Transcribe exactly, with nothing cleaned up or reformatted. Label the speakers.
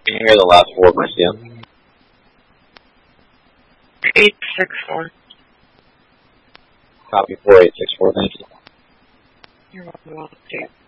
Speaker 1: Can you hear the last four of my C M?
Speaker 2: eight six four.
Speaker 1: Copy four eight six four, thank you.
Speaker 2: You're welcome.